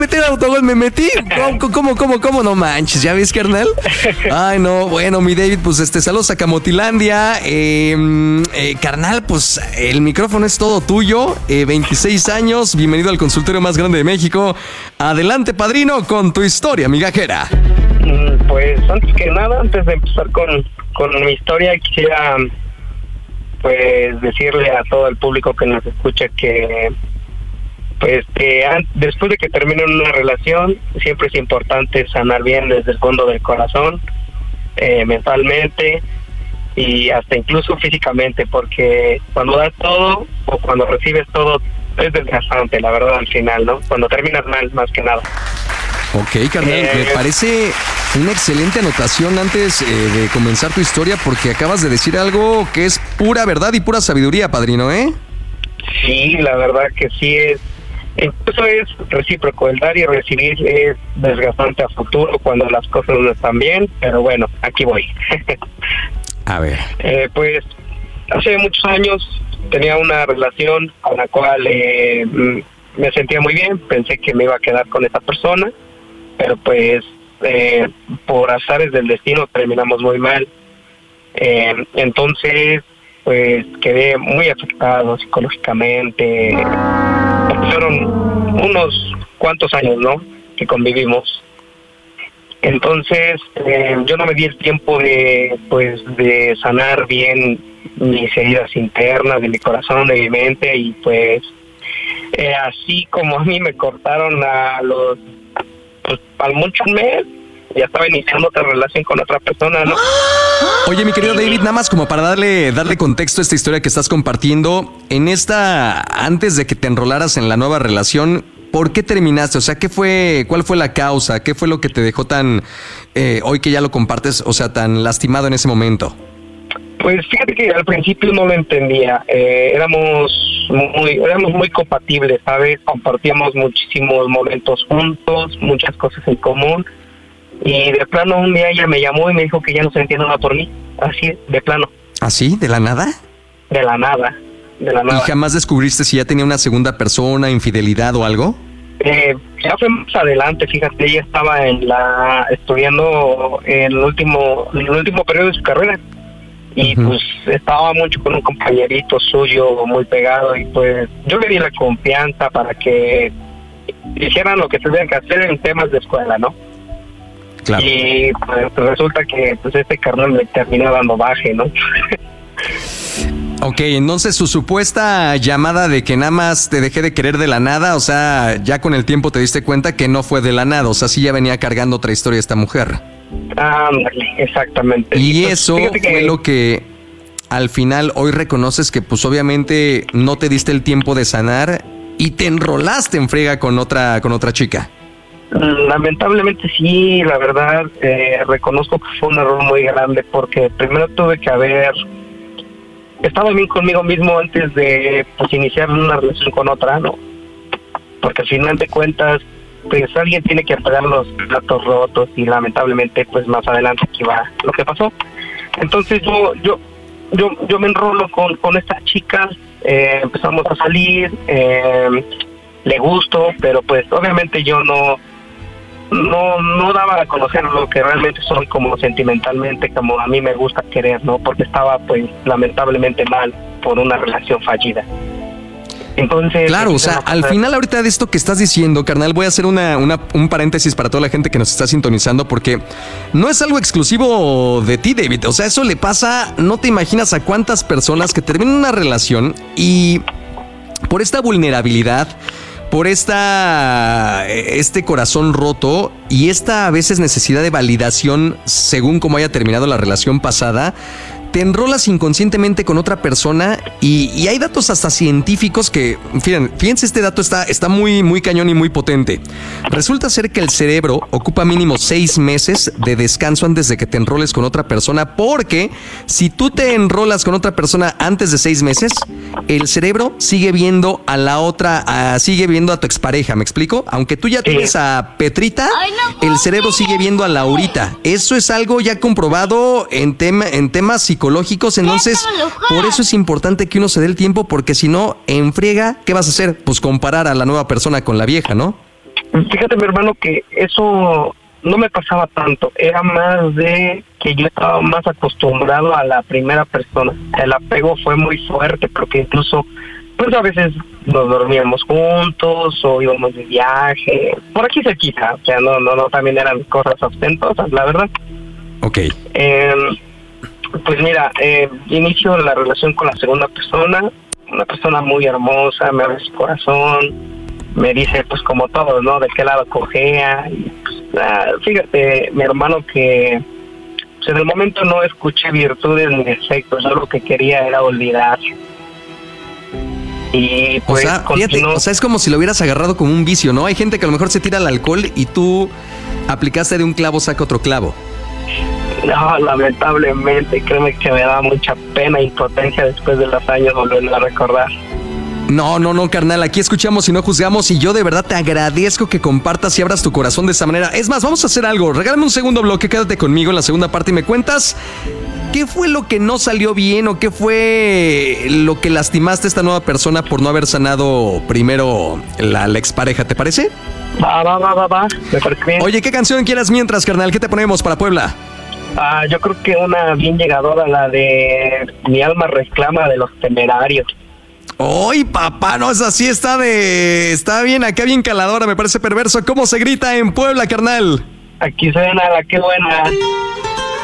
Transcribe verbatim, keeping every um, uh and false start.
meter autogol, me metí. ¿Cómo, cómo, cómo, cómo? No manches, ¿ya ves, carnal? Ay, no, bueno, mi David, pues este, saludos a Camotilandia. Eh, eh, carnal, pues el micrófono es todo tuyo. Eh, veintiséis años, bienvenido al consultorio más grande de México. Adelante, padrino, con tu historia, migajera. Pues antes que nada, antes de empezar con, con mi historia, quisiera pues decirle a todo el público que nos escucha que pues que an- después de que termine una relación, siempre es importante sanar bien desde el fondo del corazón, eh, mentalmente y hasta incluso físicamente, porque cuando das todo o cuando recibes todo es desgastante, la verdad, al final, ¿no? Cuando terminas mal, más que nada. Ok, carnal, eh, me parece una excelente anotación antes eh, de comenzar tu historia, porque acabas de decir algo que es pura verdad y pura sabiduría, padrino, ¿eh? Sí, la verdad que sí es. Incluso es recíproco, el dar y recibir es desgastante a futuro cuando las cosas no están bien, pero bueno, aquí voy. A ver. Eh, pues hace muchos años tenía una relación con la cual eh, me sentía muy bien, pensé que me iba a quedar con esa persona, pero pues eh, por azares del destino terminamos muy mal. Eh, entonces pues quedé muy afectado psicológicamente. Fueron unos cuantos años, ¿no?, que convivimos. Entonces eh, yo no me di el tiempo de pues de sanar bien mis heridas internas de mi corazón, de mi mente, y pues eh, así como a mí me cortaron a los pues al mucho un mes, ya estaba iniciando otra relación con otra persona, ¿no? Oye, mi querido David, nada más como para darle, darle contexto a esta historia que estás compartiendo, en esta, antes de que te enrolaras en la nueva relación, ¿por qué terminaste? O sea, ¿qué fue, cuál fue la causa? ¿Qué fue lo que te dejó tan, eh, hoy que ya lo compartes, o sea, tan lastimado en ese momento? Pues fíjate que al principio no lo entendía, eh, éramos muy, éramos muy compatibles, ¿sabes? Compartíamos muchísimos momentos juntos, muchas cosas en común. Y de plano un día ella me llamó y me dijo que ya no sentía nada por mí, así, de plano. ¿Así? ¿De la nada? De la nada, de la nada. ¿Y jamás descubriste si ya tenía una segunda persona, infidelidad o algo? Eh, ya fue más adelante, fíjate, ella estaba en la estudiando en el último, en el último periodo de su carrera. Y uh-huh. pues estaba mucho con un compañerito suyo muy pegado, y pues yo le di la confianza para que hicieran lo que tuvieran que hacer en temas de escuela, ¿no? Claro. Y pues resulta que pues este carnal me terminó dando baje, ¿no? Ok, entonces su supuesta llamada de que nada más te dejé de querer de la nada, o sea, ya con el tiempo te diste cuenta que no fue de la nada, o sea, sí ya venía cargando otra historia esta mujer. Ándale, exactamente. Y pues, eso fue que... lo que al final hoy reconoces que pues obviamente no te diste el tiempo de sanar y te enrolaste en friega con otra, con otra chica. Lamentablemente sí, la verdad, eh, reconozco que fue un error muy grande, porque primero tuve que haber estado bien conmigo mismo antes de pues iniciar una relación con otra, ¿no? Porque al final de cuentas, pues alguien tiene que pagar los platos rotos, y lamentablemente pues más adelante aquí va lo que pasó. Entonces yo yo yo, yo me enrolo con, con esta chica, eh, empezamos a salir, eh, le gusto, pero pues obviamente yo no no no daba a conocer lo que realmente soy, como sentimentalmente, como a mí me gusta querer, ¿no? Porque estaba pues lamentablemente mal por una relación fallida. Entonces, claro, o sea, al final ahorita de esto que estás diciendo, carnal, voy a hacer una, una, un paréntesis para toda la gente que nos está sintonizando, porque no es algo exclusivo de ti, David. O sea, eso le pasa, no te imaginas a cuántas personas que terminan una relación y por esta vulnerabilidad, por esta este corazón roto y esta a veces necesidad de validación según cómo haya terminado la relación pasada, te enrolas inconscientemente con otra persona y, y hay datos hasta científicos que, fíjense, fíjense este dato está, está muy, muy cañón y muy potente. Resulta ser que el cerebro ocupa mínimo seis meses de descanso antes de que te enroles con otra persona, porque si tú te enrolas con otra persona antes de seis meses, el cerebro sigue viendo a la otra, a, sigue viendo a tu expareja, ¿me explico? Aunque tú ya tienes a Petrita, el cerebro sigue viendo a Laurita. Eso es algo ya comprobado en, tema, en temas psicológicos. psicológicos, entonces por eso es importante que uno se dé el tiempo, porque si no, en friega, ¿qué vas a hacer? Pues comparar a la nueva persona con la vieja, ¿no? Fíjate, mi hermano, que eso no me pasaba tanto. Era más de que yo estaba más acostumbrado a la primera persona. El apego fue muy fuerte porque incluso, pues a veces nos dormíamos juntos o íbamos de viaje. Por aquí cerquita. O sea, no, no, no, también eran cosas ostentosas, la verdad. Ok. Eh, pues mira, eh, inicio la relación con la segunda persona. Una persona muy hermosa, me abre su corazón. Me dice, pues como todos, ¿no? De qué lado cojea. Y, pues, ah, fíjate, mi hermano, que pues, en el momento no escuché virtudes ni defectos. Yo lo que quería era olvidar. Y pues, o sea, continuó. fíjate, o sea, es como si lo hubieras agarrado como un vicio, ¿no? Hay gente que a lo mejor se tira al alcohol y tú aplicaste de un clavo, saca otro clavo. No, lamentablemente, créeme que me daba mucha pena e impotencia después de los años volverlo a recordar. No, no, no, carnal, aquí escuchamos y no juzgamos y yo de verdad te agradezco que compartas y abras tu corazón de esa manera. Es más, vamos a hacer algo, regálame un segundo bloque, quédate conmigo en la segunda parte y me cuentas qué fue lo que no salió bien o qué fue lo que lastimaste a esta nueva persona por no haber sanado primero la, la expareja, ¿te parece? Va, va, va, va, va, me parece bien. Oye, ¿qué canción quieras mientras, carnal? ¿Qué te ponemos para Puebla? Ah, yo creo que una bien llegadora, la de Mi alma reclama, de Los Temerarios. ¡Ay, papá! No, esa sí está de... Está bien acá, bien caladora, me parece perverso. ¿Cómo se grita en Puebla, carnal? Aquí suena la que buena.